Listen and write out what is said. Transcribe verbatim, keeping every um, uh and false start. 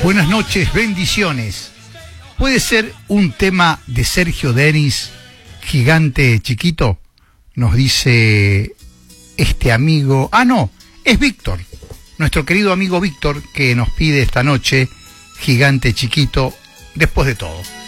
Buenas noches, bendiciones. ¿Puede ser un tema de Sergio Denis, Gigante Chiquito? Nos dice este amigo... Ah, no, es Víctor, nuestro querido amigo Víctor, que nos pide esta noche Gigante Chiquito, después de todo.